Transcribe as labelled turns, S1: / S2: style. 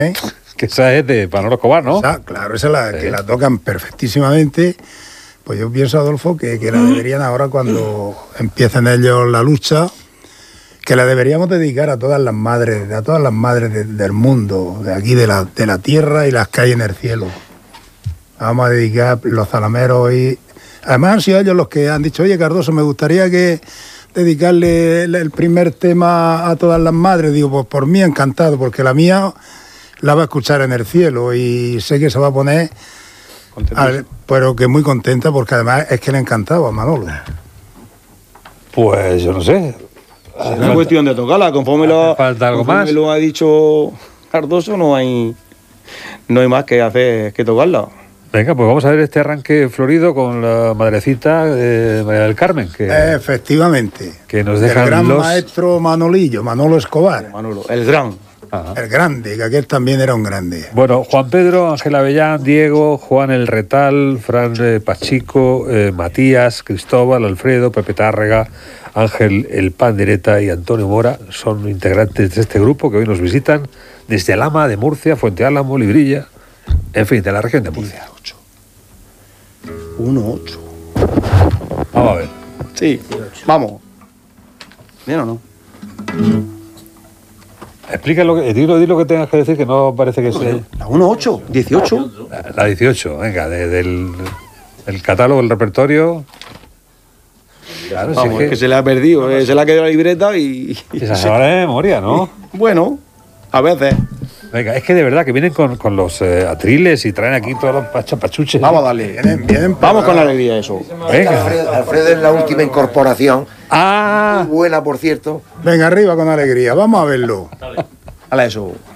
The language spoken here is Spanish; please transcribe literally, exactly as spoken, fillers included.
S1: ¿Eh?
S2: Que esa es de Manolo Escobar, ¿no?
S1: Esa, claro, esa es la que la tocan perfectísimamente. Pues yo pienso, Adolfo, que, que la deberían ahora, cuando empiecen ellos la lucha, que la deberíamos dedicar a todas las madres, a todas las madres de, del mundo, de aquí, de la, de la tierra y las que hay en el cielo. Vamos a dedicar los zalameros y... Además han sido ellos los que han dicho, oye, Cardoso, me gustaría que dedicarle el, el primer tema a todas las madres. Digo, pues por mí encantado, porque la mía la va a escuchar en el cielo y sé que se va a poner... Al, pero que muy contenta, porque además es que le encantaba a Manolo.
S2: Pues yo no sé.
S3: Es una cuestión de tocarla, conforme, lo,
S2: falta algo
S3: conforme
S2: más.
S3: lo ha dicho Cardoso, no hay, no hay más que hacer que tocarla.
S2: Venga, pues vamos a ver este arranque florido con la madrecita de María del Carmen. Que,
S1: Efectivamente.
S2: Que nos dejan
S1: el gran
S2: los...
S1: maestro Manolillo, Manolo Escobar.
S3: Manolo, el gran.
S2: Ajá.
S1: El grande, que aquel también era un grande.
S2: Bueno, Juan Pedro, Ángel Avellán, Diego, Juan el Retal, Fran eh, Pachico, eh, Matías, Cristóbal, Alfredo, Pepe Tárrega, Ángel el Pandereta y Antonio Mora son integrantes de este grupo que hoy nos visitan desde Alhama de Murcia, Fuente Álamo, Librilla, en fin, de la región de Murcia.
S3: uno ocho.
S2: Vamos a ver.
S3: Sí, vamos. ¿Bien o no?
S2: Explica lo que, dilo, dilo que tengas que decir, que no parece que sea...
S3: La uno ocho, dieciocho.
S2: La, la dieciocho, venga, de, del el catálogo, el repertorio... Claro,
S3: Vamos,
S2: si
S3: es
S2: es
S3: que
S2: que
S3: se le ha perdido, eh, se le ha quedado la libreta y...
S2: esa se va de memoria, ¿no?
S3: Bueno, a veces.
S2: Venga, es que de verdad que vienen con, con los eh, atriles y traen aquí todos los pachapachuches.
S3: Vamos a darle.
S1: Vienen, vienen
S3: Vamos con la alegría eso.
S2: Venga.
S4: Alfredo, Alfredo es la última incorporación.
S2: Ah,
S4: Buena, por cierto.
S1: Venga, arriba con alegría, vamos a verlo.
S3: Hala eso.